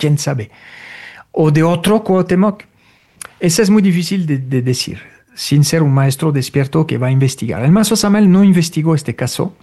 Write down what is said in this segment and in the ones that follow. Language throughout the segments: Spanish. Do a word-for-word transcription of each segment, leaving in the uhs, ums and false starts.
quién sabe. O de otro Cuauhtémoc. Eso es muy difícil de, de decir, sin ser un maestro despierto que va a investigar. El maestro Samael no investigó este caso,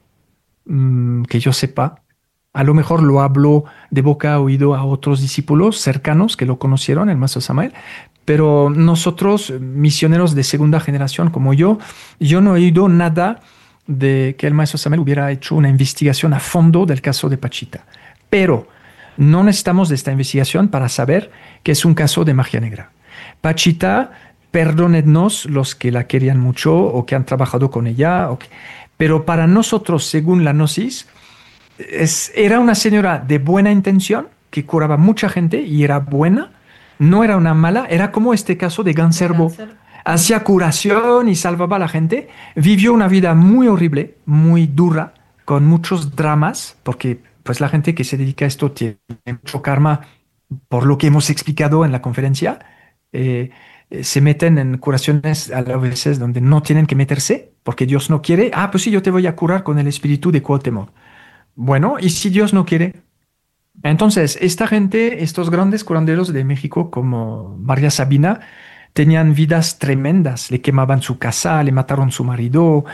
mmm, que yo sepa. A lo mejor lo habló de boca a oído a otros discípulos cercanos que lo conocieron, el maestro Samael. Pero nosotros, misioneros de segunda generación como yo, yo no he oído nada de que el maestro Samael hubiera hecho una investigación a fondo del caso de Pachita. Pero no necesitamos de esta investigación para saber que es un caso de magia negra. Pachita, perdónennos los que la querían mucho o que han trabajado con ella, o que, pero para nosotros, según la gnosis, es, era una señora de buena intención que curaba mucha gente y era buena. No era una mala, era como este caso de Ganserbo. Hacía curación y salvaba a la gente. Vivió una vida muy horrible, muy dura, con muchos dramas, porque pues, la gente que se dedica a esto tiene mucho karma, por lo que hemos explicado en la conferencia. Eh, eh, se meten en curaciones a veces donde no tienen que meterse, porque Dios no quiere. Ah, pues sí, yo te voy a curar con el espíritu de Cuauhtémoc. Bueno, ¿y si Dios no quiere? Entonces, esta gente, estos grandes curanderos de México como María Sabina, tenían vidas tremendas. Le quemaban su casa, le mataron su marido,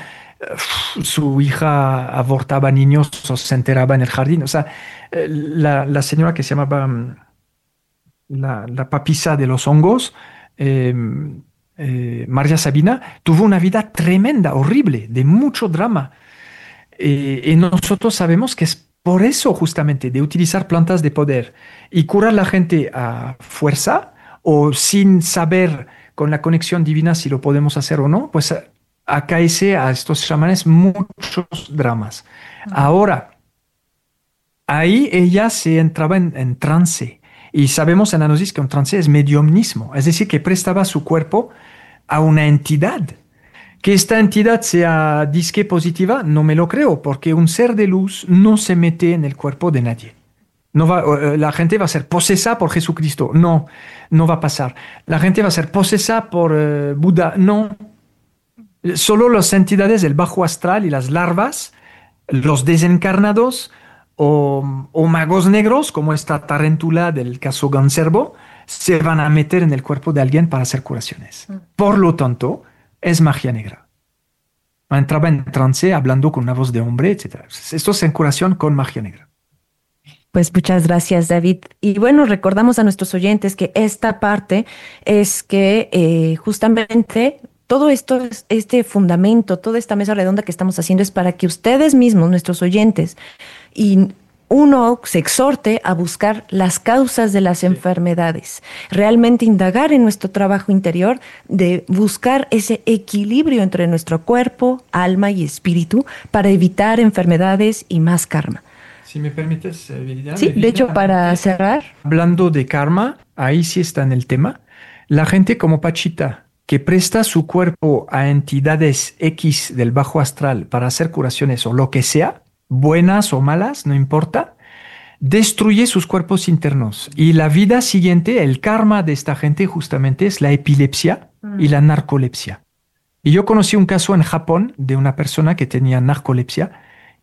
su hija abortaba niños o se enteraba en el jardín. O sea, la, la señora que se llamaba la, la papisa de los hongos, eh, eh, María Sabina, tuvo una vida tremenda, horrible, de mucho drama. Eh, y nosotros sabemos que es por eso justamente de utilizar plantas de poder y curar a la gente a fuerza o sin saber con la conexión divina si lo podemos hacer o no, pues acaece a estos chamanes muchos dramas. Uh-huh. Ahora, ahí ella se entraba en, en trance y sabemos en la gnosis que un trance es mediumnismo, es decir, que prestaba su cuerpo a una entidad. Que esta entidad sea disque positiva, no me lo creo, porque un ser de luz no se mete en el cuerpo de nadie. No va, la gente va a ser posesa por Jesucristo. No, no va a pasar. La gente va a ser posesa por uh, Buda. No. Solo las entidades del bajo astral y las larvas, los desencarnados o, o magos negros, como esta tarántula del caso Ganserbo, se van a meter en el cuerpo de alguien para hacer curaciones. Por lo tanto, es magia negra. Entraba en trance hablando con una voz de hombre, etcétera. Esto es en curación con magia negra. Pues muchas gracias, David. Y bueno, recordamos a nuestros oyentes que esta parte es que eh, justamente todo esto, este fundamento, toda esta mesa redonda que estamos haciendo es para que ustedes mismos, nuestros oyentes, y uno se exhorte a buscar las causas de las sí. enfermedades, realmente indagar en nuestro trabajo interior, de buscar ese equilibrio entre nuestro cuerpo, alma y espíritu para evitar enfermedades y más karma. Si me permites, Viridiana. Sí, de hecho, para cerrar. Hablando de karma, ahí sí está en el tema. La gente como Pachita, que presta su cuerpo a entidades X del bajo astral para hacer curaciones o lo que sea, buenas o malas, no importa, destruye sus cuerpos internos. Y la vida siguiente, el karma de esta gente justamente es la epilepsia mm. y la narcolepsia. Y yo conocí un caso en Japón de una persona que tenía narcolepsia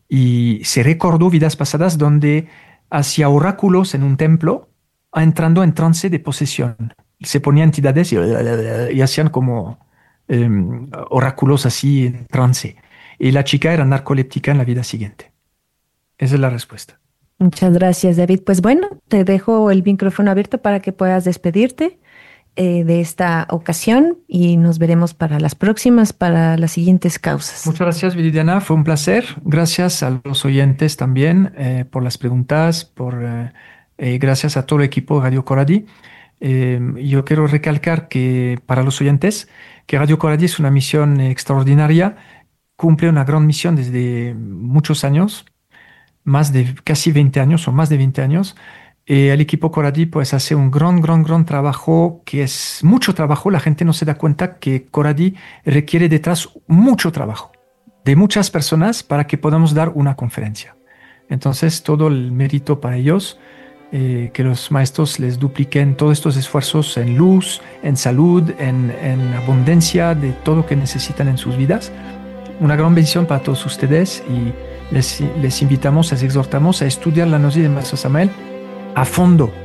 y se recordó vidas pasadas donde hacía oráculos en un templo entrando en trance de posesión. Se ponían entidades y, y hacían como eh, oráculos así en trance. Y la chica era narcoléptica en la vida siguiente. Esa es la respuesta. Muchas gracias, David. Pues bueno, te dejo el micrófono abierto para que puedas despedirte eh, de esta ocasión y nos veremos para las próximas, para las siguientes causas. Muchas gracias, Viridiana. Fue un placer. Gracias a los oyentes también eh, por las preguntas, por eh, eh, gracias a todo el equipo de Radio Coradi. Eh, yo quiero recalcar que para los oyentes que Radio Coradi es una misión extraordinaria, cumple una gran misión desde muchos años, más de casi veinte años o más de veinte años. Eh, el equipo Coradi pues hace un gran, gran, gran trabajo, que es mucho trabajo. La gente no se da cuenta que Coradi requiere detrás mucho trabajo de muchas personas para que podamos dar una conferencia. Entonces, todo el mérito para ellos, eh, que los maestros les dupliquen todos estos esfuerzos en luz, en salud, en, en abundancia de todo lo que necesitan en sus vidas. Una gran bendición para todos ustedes y les, les invitamos, les exhortamos a estudiar la gnosis de Maestro Samael a fondo.